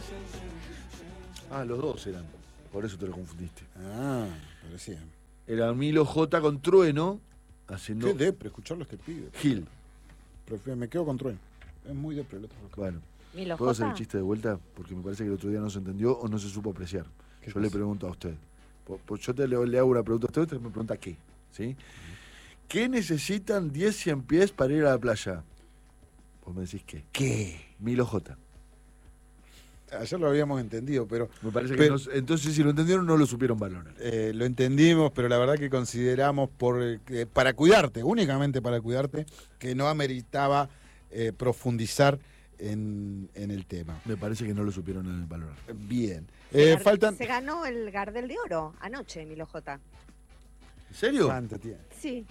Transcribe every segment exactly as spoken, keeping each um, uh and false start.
Ah, los dos eran. Por eso te lo confundiste. Ah, parecía. Era Milo J con Trueno haciendo. Qué depre escucharlo este pibe. Gil. Prefiero, me quedo con Trueno. Es muy depre el otro. Bueno. Milo ¿Puedo J? hacer el chiste de vuelta? Porque me parece que el otro día no se entendió o no se supo apreciar. Yo cosa? le pregunto a usted. Pues yo te le, le hago una pregunta a usted, usted me pregunta qué. ¿Sí? ¿Qué necesitan diez cien pies para ir a la playa? Vos me decís qué. ¿Qué? Milo J. Ayer lo habíamos entendido, pero... Me parece pero, que no, entonces si lo entendieron no lo supieron valorar. Eh, lo entendimos, pero la verdad que consideramos por eh, para cuidarte, únicamente para cuidarte, que no ameritaba eh, profundizar en, en el tema. Me parece que no lo supieron valorar. Bien. Se, Eh, gar- faltan... se ganó el Gardel de Oro anoche, Milo J. ¿En serio? ¿Cuánto tiene? Sí.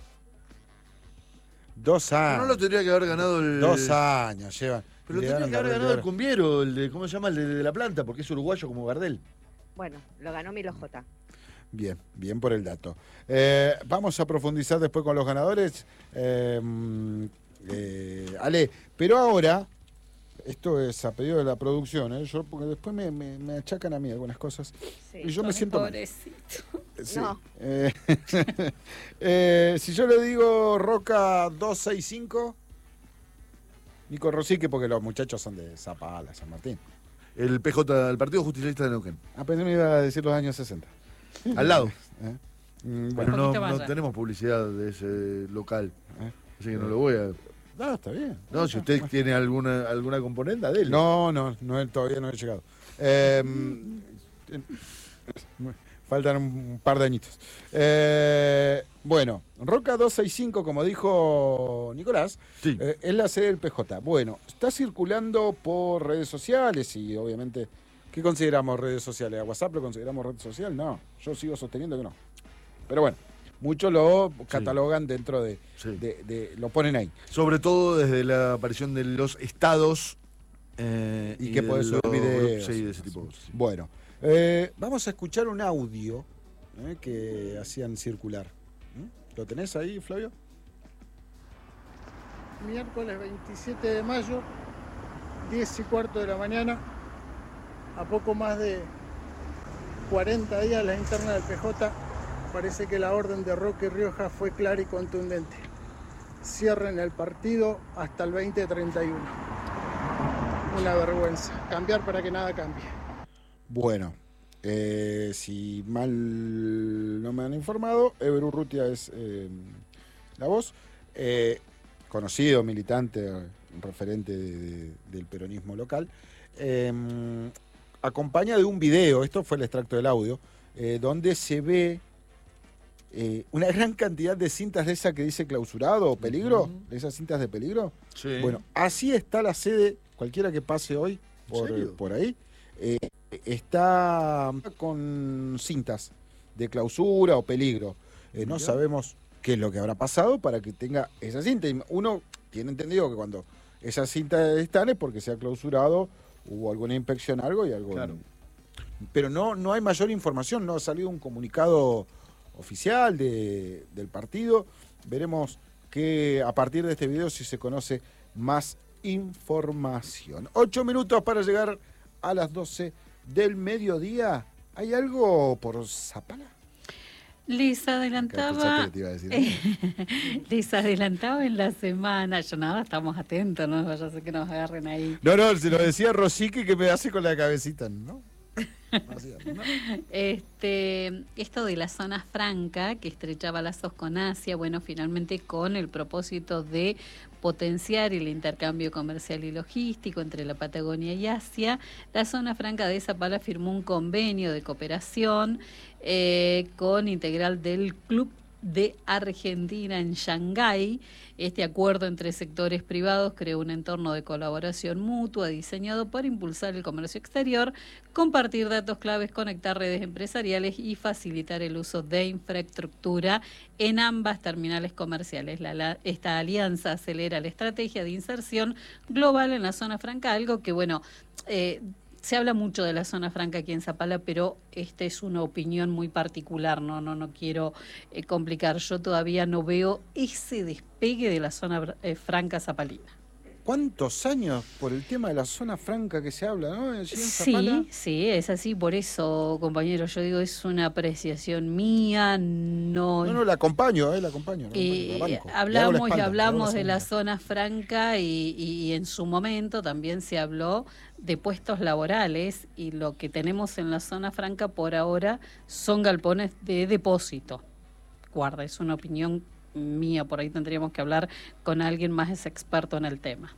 Dos años. No lo tendría que haber ganado el... Dos años llevan. Pero lo Le tendría dieron que haber Gardel de ganado el Oro. cumbiero, el de, ¿cómo se llama? El de, de la planta, porque es uruguayo como Gardel. Bueno, lo ganó Milo J. Bien, bien por el dato. Eh, vamos a profundizar después con los ganadores. Eh, eh, Ale, pero ahora, esto es a pedido de la producción, ¿eh? Yo, porque después me, me, me achacan a mí algunas cosas. Sí. Y yo me siento mal. Pobrecito. Sí. No. Eh, eh, si yo le digo Roca doscientos sesenta y cinco, Nico Rosique, porque los muchachos son de Zapala, San Martín. El P J, el Partido Justicialista de Neuquén. Ah, pensé que me iba a decir los años sesenta. Al lado. ¿Eh? Mm, Pero bueno, no, poquito más no allá. tenemos publicidad de ese local. ¿Eh? Así que no lo voy a... no, está bien. No, si usted tiene alguna alguna componente, dele. No, no, no, todavía no he llegado. Eh, faltan un par de añitos. Eh, bueno, Roca doscientos sesenta y cinco, como dijo Nicolás, Sí. eh, es la sede del P J. Bueno, está circulando por redes sociales y obviamente, ¿qué consideramos redes sociales? ¿A WhatsApp lo consideramos red social? No, yo sigo sosteniendo que no. Pero bueno, muchos lo catalogan dentro de, Sí. de- de- lo ponen ahí. Sobre todo desde la aparición de los estados eh, Y que de podés subir los videos. grupos, sí, de ese tipo de cosas. sí. Bueno, eh, vamos a escuchar un audio eh, que hacían circular. ¿Mm? ¿Lo tenés ahí, Flavio? Miércoles veintisiete de mayo, diez y cuarto de la mañana, a poco más de cuarenta días la interna del P J, parece que la orden de Roque Rioja fue clara y contundente. Cierren el partido hasta el veinte treinta y uno. Una vergüenza. Cambiar para que nada cambie. Bueno, eh, si mal no me han informado, Eber Urrutia es eh, la voz. Eh, conocido, militante, un referente de- de- del peronismo local. Eh, acompaña de un video, esto fue el extracto del audio, eh, donde se ve eh, una gran cantidad de cintas de esa que dice clausurado o peligro, Ujú. de esas cintas de peligro. Sí. Bueno, así está la sede, cualquiera que pase hoy por, serio? por ahí, eh, está con cintas de clausura o peligro. Eh, no Mirá. sabemos qué es lo que habrá pasado para que tenga esa cinta. Y uno tiene entendido que cuando esas cintas están es porque se ha clausurado, hubo alguna inspección, algo y algo. Claro. Pero no, no hay mayor información, no ha salido un comunicado oficial de, del partido. Veremos que a partir de este video si se conoce más información. Ocho minutos para llegar a las doce del mediodía. ¿Hay algo por Zapala? Les Acá adelantaba, pensaste que te iba a decir. les adelantaba en la semana, yo nada, estamos atentos, no vaya a ser que nos agarren ahí. No, no, se lo decía Rosique que me hace con la cabecita, ¿no? Así, ¿no? Este, esto de la zona franca que estrechaba lazos con Asia, bueno, finalmente con el propósito de potenciar el intercambio comercial y logístico entre la Patagonia y Asia, la zona franca de Zapala firmó un convenio de cooperación eh, con integral del Club de Argentina en Shanghái. Este acuerdo entre sectores privados creó un entorno de colaboración mutua diseñado para impulsar el comercio exterior, compartir datos claves, conectar redes empresariales y facilitar el uso de infraestructura en ambas terminales comerciales. La, la, esta alianza acelera la estrategia de inserción global en la zona franca, algo que, bueno, eh, se habla mucho de la zona franca aquí en Zapala, pero esta es una opinión muy particular, no no no quiero eh, complicar. Yo todavía no veo ese despegue de la zona eh, franca zapalina. ¿Cuántos años por el tema de la zona franca que se habla, ¿no? Allí en Sí, Zapala. sí, es así. Por eso, compañero, yo digo, es una apreciación mía, no... No, no, la acompaño, eh, la acompaño. La Y acompaño, la banco. Le hago la hablamos y espalda, le hago hablamos de la segunda. zona franca y, y en su momento también se habló de puestos laborales y lo que tenemos en la zona franca por ahora son galpones de depósito. Guarda, es una opinión mía, por ahí tendríamos que hablar con alguien más experto en el tema.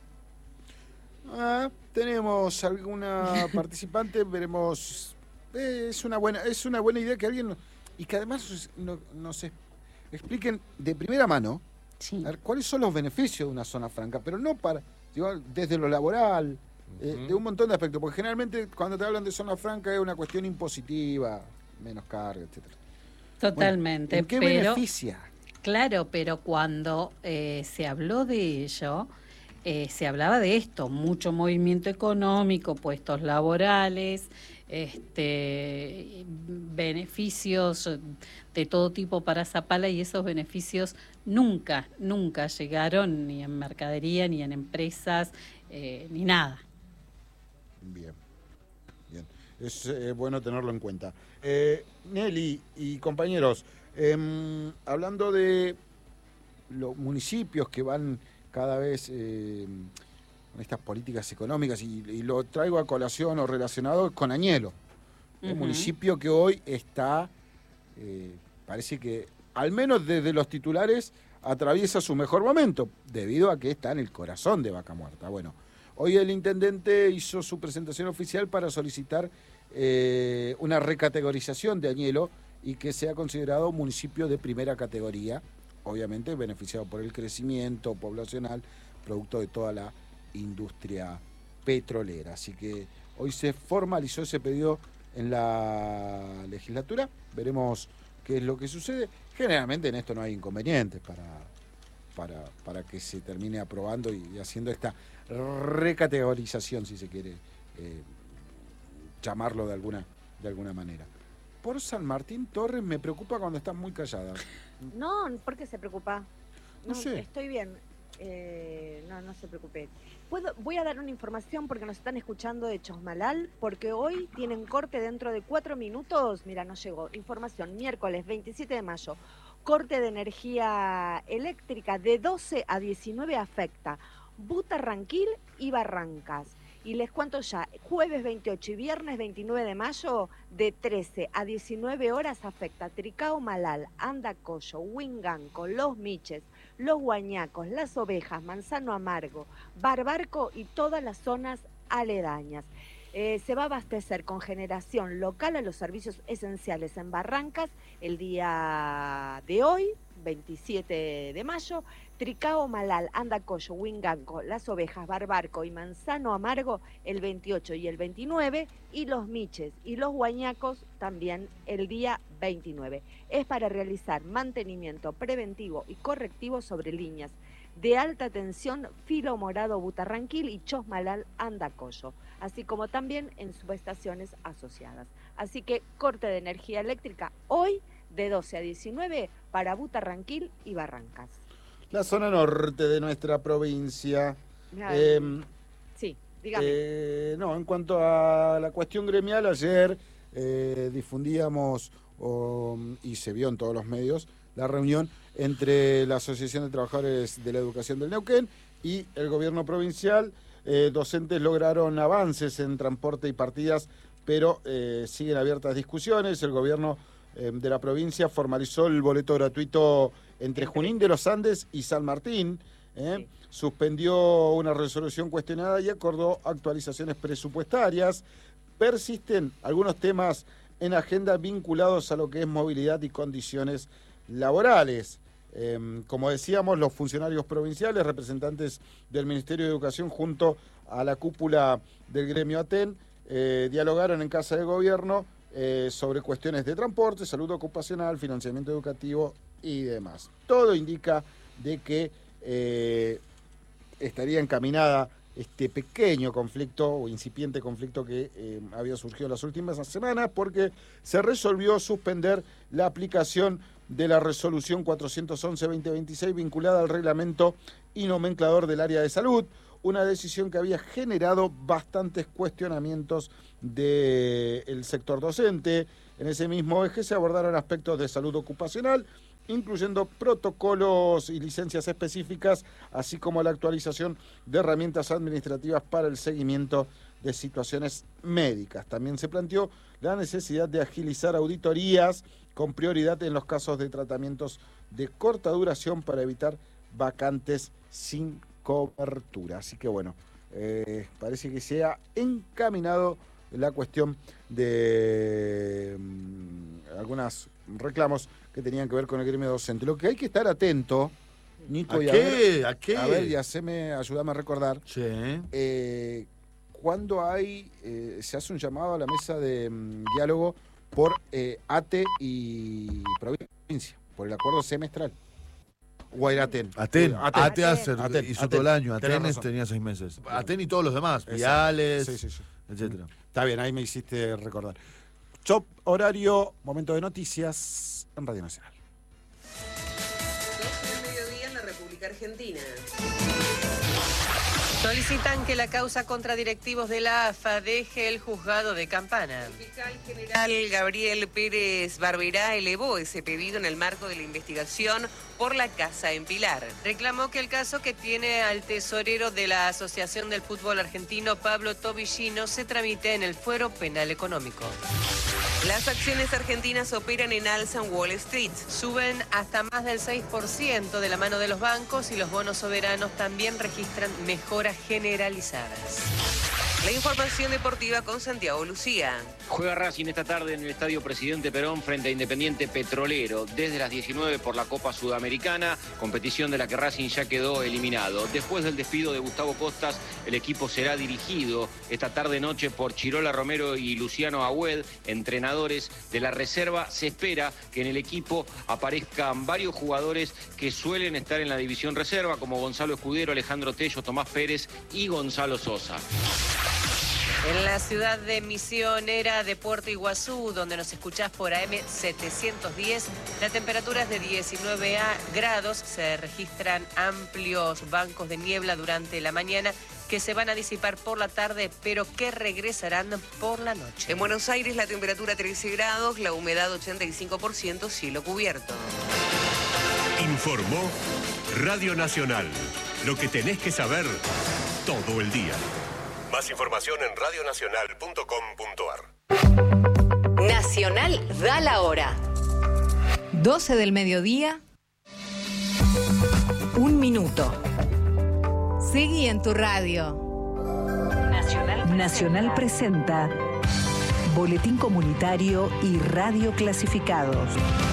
Ah, tenemos alguna participante, veremos. Eh, es una buena, es una buena idea que alguien y que además nos, nos expliquen de primera mano Sí. a ver, cuáles son los beneficios de una zona franca, pero no para digo, desde lo laboral, eh, Ujú. de un montón de aspectos, porque generalmente cuando te hablan de zona franca es una cuestión impositiva, menos carga, etcétera. Totalmente, ¿En qué pero beneficia? claro, pero cuando eh, se habló de ello, eh, se hablaba de esto, mucho movimiento económico, puestos laborales, este, beneficios de todo tipo para Zapala y esos beneficios nunca, nunca llegaron ni en mercadería, ni en empresas, eh, ni nada. Bien, bien. Es eh, bueno tenerlo en cuenta. Eh, Nelly y compañeros, eh, hablando de los municipios que van cada vez eh, con estas políticas económicas, y, y lo traigo a colación o relacionado con Añelo, un Ujú. municipio que hoy está, eh, parece que, al menos desde los titulares, atraviesa su mejor momento, debido a que está en el corazón de Vaca Muerta. Bueno, hoy el intendente hizo su presentación oficial para solicitar eh, una recategorización de Añelo y que sea considerado municipio de primera categoría, obviamente beneficiado por el crecimiento poblacional, producto de toda la industria petrolera. Así que hoy se formalizó ese pedido en la legislatura, veremos qué es lo que sucede. Generalmente en esto no hay inconvenientes para, para, para que se termine aprobando y, y haciendo esta recategorización, si se quiere eh, llamarlo de alguna, de alguna manera. Por San Martín Torres me preocupa cuando estás muy callada. No, ¿por qué se preocupa? No sé. Estoy bien. Eh, no, no se preocupe. ¿Puedo, voy a dar una información porque nos están escuchando de Chosmalal, porque hoy tienen corte dentro de cuatro minutos. Mira, nos llegó información, miércoles veintisiete de mayo. Corte de energía eléctrica de doce a diecinueve afecta Butarranquil y Barrancas. Y les cuento ya, jueves veintiocho y viernes veintinueve de mayo, de trece a diecinueve horas afecta Tricao, Malal, Andacollo, Huinganco, Los Miches, Los Guañacos, Las Ovejas, Manzano Amargo, Barbarco y todas las zonas aledañas. Eh, se va a abastecer con generación local a los servicios esenciales en Barrancas el día de hoy, veintisiete de mayo, Tricao, Malal, Andacollo, Huinganco, Las Ovejas, Barbarco y Manzano Amargo el veintiocho y el veintinueve, y Los Miches y Los Guañacos también el día veintinueve. Es para realizar mantenimiento preventivo y correctivo sobre líneas de alta tensión Filo Morado Butarranquil y Chosmalal Andacollo, así como también en subestaciones asociadas. Así que corte de energía eléctrica hoy de doce a diecinueve para Butarranquil y Barrancas. La zona norte de nuestra provincia. Mirá, Eh, sí, dígame. eh, no, en cuanto a la cuestión gremial, ayer eh, difundíamos oh, y se vio en todos los medios la reunión entre la Asociación de Trabajadores de la Educación del Neuquén y el gobierno provincial. Eh, docentes lograron avances en transporte y partidas, pero eh, siguen abiertas discusiones. El gobierno eh, de la provincia formalizó el boleto gratuito entre Junín de los Andes y San Martín. ¿eh? Sí. Suspendió una resolución cuestionada y acordó actualizaciones presupuestarias. Persisten algunos temas en agenda vinculados a lo que es movilidad y condiciones laborales. Eh, como decíamos, los funcionarios provinciales, representantes del Ministerio de Educación junto a la cúpula del gremio ATEN, eh, dialogaron en Casa de Gobierno eh, sobre cuestiones de transporte, salud ocupacional, financiamiento educativo y demás. Todo indica de que eh, estaría encaminada este pequeño conflicto o incipiente conflicto que eh, había surgido en las últimas semanas, porque se resolvió suspender la aplicación de la resolución cuatrocientos once barra veinte veintiséis vinculada al reglamento y nomenclador del área de salud, una decisión que había generado bastantes cuestionamientos del sector docente. En ese mismo eje se abordaron aspectos de salud ocupacional, incluyendo protocolos y licencias específicas, así como la actualización de herramientas administrativas para el seguimiento de situaciones médicas. También se planteó la necesidad de agilizar auditorías con prioridad en los casos de tratamientos de corta duración para evitar vacantes sin cobertura. Así que bueno, eh, parece que se ha encaminado la cuestión de um, algunos reclamos que tenían que ver con el gremio docente. Lo que hay que estar atento, Nico, ¿A y a qué? ver, ¿A qué? a ver, y haceme, ayúdame a recordar. Sí. Eh, cuando hay, eh, se hace un llamado a la mesa de um, diálogo por eh, A T E y provincia, por el acuerdo semestral. O era Aten. Aten. Aten. Aten hace- Aten. hizo Aten. todo el año. Tenés Aten razón. tenía seis meses. Aten y todos los demás. Exacto. Viales, Sí, sí, sí. etcétera. Está bien, ahí me hiciste recordar. Chop, horario, momento de noticias en Radio Nacional. doce del mediodía en la República Argentina. Solicitan que la causa contra directivos de la A F A deje el juzgado de Campana. El fiscal general Gabriel Pérez Barberá elevó ese pedido en el marco de la investigación por la casa en Pilar. Reclamó que el caso que tiene al tesorero de la Asociación del Fútbol Argentino, Pablo Tobillino, se tramite en el fuero penal económico. Las acciones argentinas operan en alza en Wall Street. Suben hasta más del seis por ciento de la mano de los bancos y los bonos soberanos también registran mejoras generalizadas. La información deportiva con Santiago Lucía. Juega Racing esta tarde en el Estadio Presidente Perón frente a Independiente Petrolero. Desde las diecinueve por la Copa Sudamericana, competición de la que Racing ya quedó eliminado. Después del despido de Gustavo Costas, el equipo será dirigido esta tarde-noche por Chirola Romero y Luciano Agüed, entrenadores de la reserva. Se espera que en el equipo aparezcan varios jugadores que suelen estar en la división reserva, como Gonzalo Escudero, Alejandro Tello, Tomás Pérez y Gonzalo Sosa. En la ciudad de Misionera de Puerto Iguazú, donde nos escuchás por A M setecientos diez, la temperatura es de diecinueve grados, se registran amplios bancos de niebla durante la mañana que se van a disipar por la tarde, pero que regresarán por la noche. En Buenos Aires la temperatura trece grados, la humedad ochenta y cinco por ciento, cielo cubierto. Informó Radio Nacional. Lo que tenés que saber todo el día. Más información en radio nacional punto com punto ar. Nacional da la hora. doce del mediodía. Un minuto. Seguí en tu radio. Nacional, Nacional presenta Boletín Comunitario y Radio Clasificados.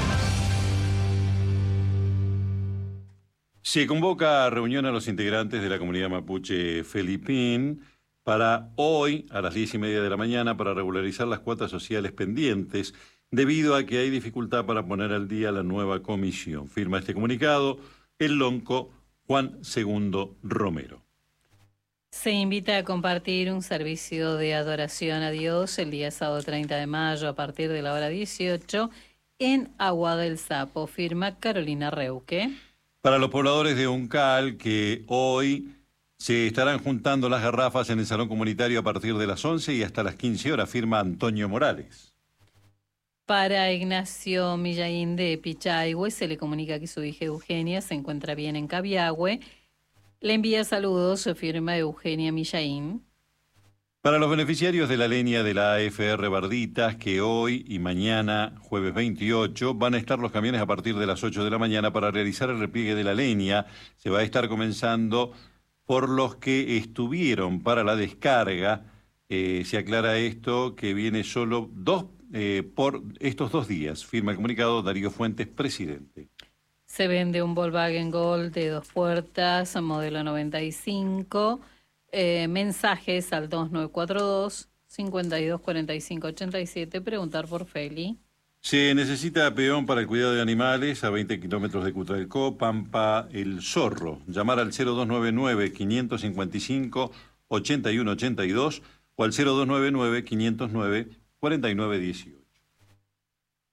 Se convoca a reunión a los integrantes de la comunidad mapuche Felipín para hoy, a las diez y media de la mañana, para regularizar las cuotas sociales pendientes, debido a que hay dificultad para poner al día la nueva comisión. Firma este comunicado el lonco Juan Segundo Romero. Se invita a compartir un servicio de adoración a Dios el día sábado treinta de mayo a partir de la hora dieciocho en Agua del Sapo. Firma Carolina Reuque. Para los pobladores de Uncal, que hoy se estarán juntando las garrafas en el salón comunitario a partir de las once y hasta las quince horas, firma Antonio Morales. Para Ignacio Millaín de Pichahue, se le comunica que su hija Eugenia se encuentra bien en Cabiahue. Le envía saludos, firma Eugenia Millaín. Para los beneficiarios de la leña de la A F R Barditas, que hoy y mañana, jueves veintiocho, van a estar los camiones a partir de las ocho de la mañana para realizar el repliegue de la leña. Se va a estar comenzando por los que estuvieron para la descarga. Eh, se aclara esto, que viene solo dos eh, por estos dos días. Firma el comunicado Darío Fuentes, presidente. Se vende un Volkswagen Gol de dos puertas, modelo noventa y cinco. Eh, mensajes al dos nueve cuatro dos, cinco dos cuatro cinco ocho siete. Preguntar por Feli. Se necesita peón para el cuidado de animales a veinte kilómetros de Cutralcó, Pampa El Zorro. Llamar al cero dos nueve nueve, cinco cinco cinco, ocho uno ocho dos o al cero dos nueve nueve, quinientos nueve, cuarenta y nueve dieciocho.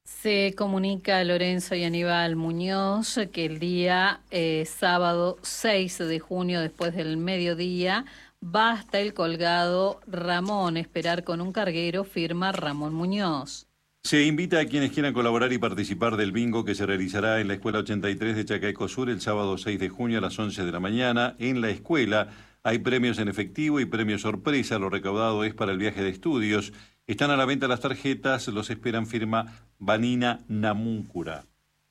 Se comunica a Lorenzo y Aníbal Muñoz que el día eh, sábado seis de junio, después del mediodía, va hasta el colgado Ramón, esperar con un carguero, firma Ramón Muñoz. Se invita a quienes quieran colaborar y participar del bingo que se realizará en la Escuela ochenta y tres de Chacabuco Sur el sábado seis de junio a las once de la mañana. En la escuela hay premios en efectivo y premios sorpresa. Lo recaudado es para el viaje de estudios. Están a la venta las tarjetas, los esperan, firma Vanina Namúncura.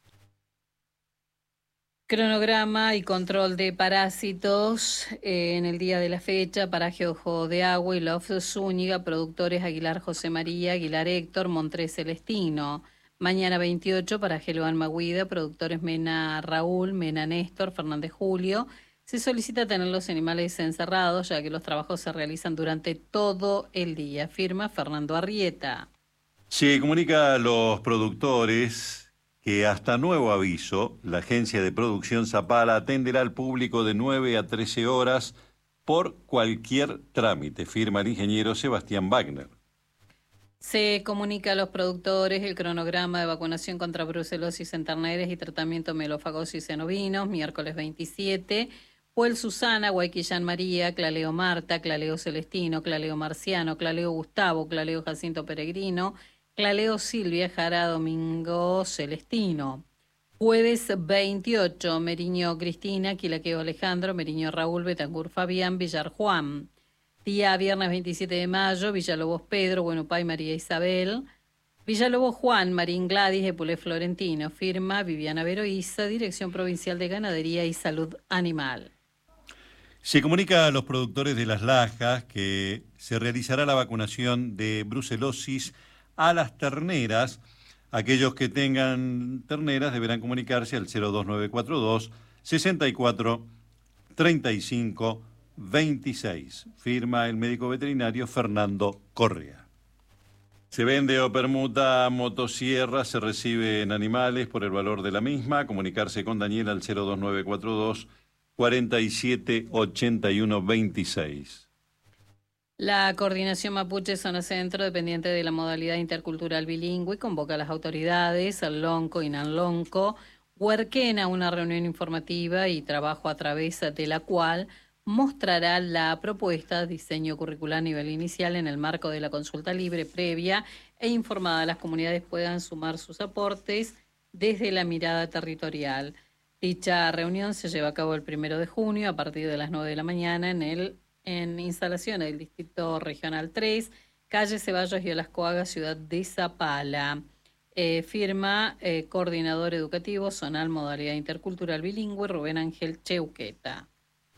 Cronograma y control de parásitos eh, en el día de la fecha, Paraje Ojo de Agua y Love Zúñiga, productores Aguilar José María, Aguilar Héctor, Montré Celestino. Mañana veintiocho, Paraje Loan Maguida, productores Mena Raúl, Mena Néstor, Fernández Julio. Se solicita tener los animales encerrados, ya que los trabajos se realizan durante todo el día, firma Fernando Arrieta. Se comunica a los productores que hasta nuevo aviso, la agencia de producción Zapala atenderá al público de nueve a trece horas por cualquier trámite, firma el ingeniero Sebastián Wagner. Se comunica a los productores el cronograma de vacunación contra brucelosis en terneros y tratamiento melofagosis en ovinos, miércoles veintisiete, Puel Susana, Guayquillán María, Claleo Marta, Claleo Celestino, Claleo Marciano, Claleo Gustavo, Claleo Jacinto Peregrino, Claleo Silvia, Jara Domingo Celestino. Jueves veintiocho, Meriño Cristina, Quilaqueo Alejandro, Meriño Raúl, Betancur Fabián, Villar Juan. Día viernes veintisiete de mayo, Villalobos Pedro, Buenupay María Isabel. Villalobos Juan, Marín Gladys, Epulé Florentino. Firma Viviana Veroiza, Dirección Provincial de Ganadería y Salud Animal. Se comunica a los productores de Las Lajas que se realizará la vacunación de brucelosis a las terneras. Aquellos que tengan terneras deberán comunicarse al cero dos nueve cuatro dos, sesenta y cuatro, treinta y cinco, veintiséis. Firma el médico veterinario Fernando Correa. Se vende o permuta motosierra, se reciben animales por el valor de la misma. Comunicarse con Daniel al cero dos nueve cuatro dos, cuarenta y siete, ochenta y uno, veintiséis. La Coordinación Mapuche Zona Centro, dependiente de la modalidad intercultural bilingüe, convoca a las autoridades, al Lonco y Nanlonco, Huerquén, a una reunión informativa y trabajo a través de la cual mostrará la propuesta de diseño curricular a nivel inicial en el marco de la consulta libre, previa e informada. Las comunidades puedan sumar sus aportes desde la mirada territorial. Dicha reunión se lleva a cabo el primero de junio a partir de las nueve de la mañana en el en instalaciones del Distrito Regional tres, calle Ceballos y Olascoaga, ciudad de Zapala. Eh, firma eh, Coordinador Educativo Zonal Modalidad Intercultural Bilingüe, Rubén Ángel Cheuqueta.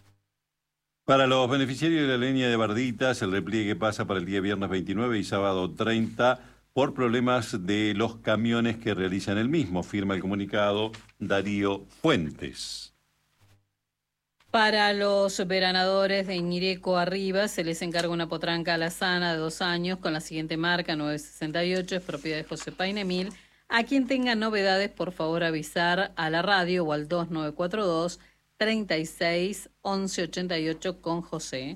Para los beneficiarios de la línea de Barditas, el repliegue pasa para el día viernes veintinueve y sábado treinta por problemas de los camiones que realizan el mismo, firma el comunicado Darío Fuentes. Para los veranadores de Ñireco Arriba se les encarga una potranca alazana de dos años con la siguiente marca nueve sesenta y ocho, es propiedad de José Painemil. A quien tenga novedades, por favor avisar a la radio o al dos nueve cuatro dos, treinta y seis, once ochenta y ocho con José.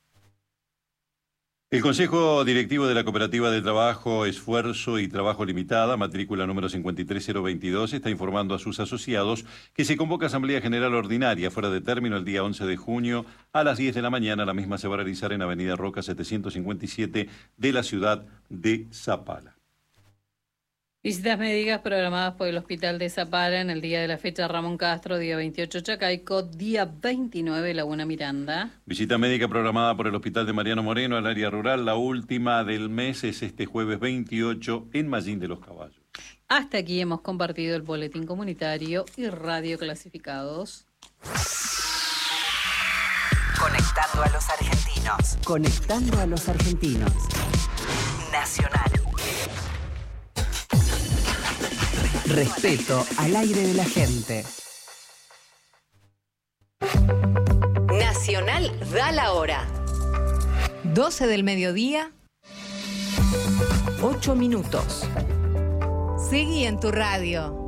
El Consejo Directivo de la Cooperativa de Trabajo, Esfuerzo y Trabajo Limitada, matrícula número cincuenta y tres cero veintidós, está informando a sus asociados que se convoca Asamblea General Ordinaria fuera de término el día once de junio a las diez de la mañana. La misma se va a realizar en Avenida Roca setecientos cincuenta y siete de la ciudad de Zapala. Visitas médicas programadas por el Hospital de Zapala en el día de la fecha Ramón Castro, día veintiocho Chacaico, día veintinueve Laguna Miranda. Visita médica programada por el Hospital de Mariano Moreno al área rural. La última del mes es este jueves veintiocho en Mallín de los Caballos. Hasta aquí hemos compartido el boletín comunitario y radio clasificados. Conectando a los argentinos. Conectando a los argentinos. Nacional. Respeto al aire de la gente. Nacional da la hora. doce del mediodía. ocho minutos. Seguí en tu radio.